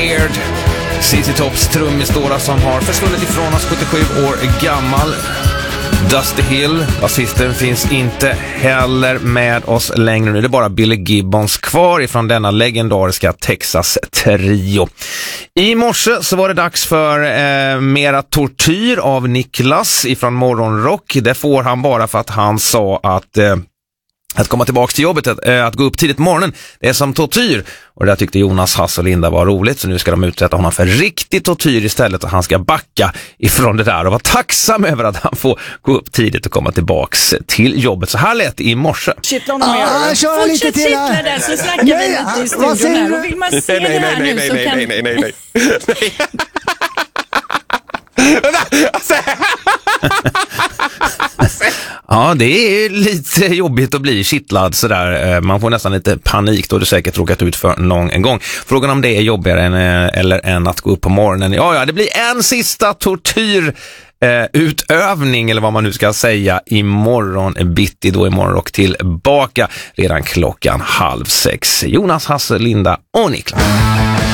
Scared. ZZ Tops trummistora som har försvunnit ifrån oss, 77 år gammal. Dusty Hill, basisten, finns inte heller med oss längre. Nu är det bara Billy Gibbons kvar ifrån denna legendariska Texas-trio. I morse så var det dags för mera tortyr av Niklas ifrån Morgonrock. Det får han bara för att han sa att komma tillbaka till jobbet, att gå upp tidigt på morgonen, det är som tortyr. Och det där tyckte Jonas, Hass och Linda var roligt, så nu ska de utsätta honom för riktig tortyr istället, och han ska backa ifrån det där och vara tacksam över att han får gå upp tidigt och komma tillbaks till jobbet. Så här lät det i morse. Kittla honom mer. Kör lite till här. Där, så snackar vi lite i studion här. Och vill man se det här nu så kan... Nej. Ja, det är lite jobbigt att bli kittlad sådär. Man får nästan lite panik då du säkert råkat ut för någon gång. Frågan om det är jobbigare än att gå upp på morgonen. Ja, det blir en sista tortyr utövning, eller vad man nu ska säga, imorgon bitti, då imorgon och tillbaka redan 5:30. Jonas, Hasse, Linda och Niklas.